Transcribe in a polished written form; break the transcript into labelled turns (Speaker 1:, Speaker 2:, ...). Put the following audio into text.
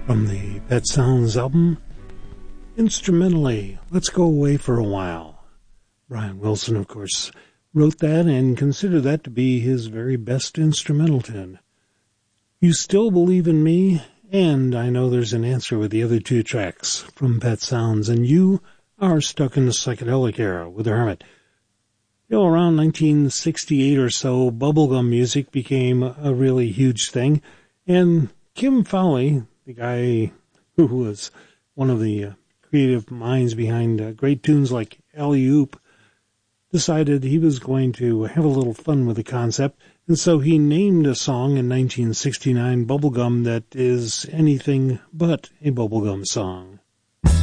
Speaker 1: From the Pet Sounds album, Instrumentally, Let's Go Away for a While. Brian Wilson, of course, wrote that and considered that to be his very best instrumental tune. You Still Believe in Me, and I Know There's an Answer with the other two tracks from Pet Sounds, and You Are Stuck in the Psychedelic Era with Hermit. You know, around 1968 or so, bubblegum music became a really huge thing, and Kim Fowley, the guy who was one of the creative minds behind great tunes like Alley Oop, decided he was going to have a little fun with the concept, and so he named a song in 1969, Bubblegum, that is anything but a bubblegum song.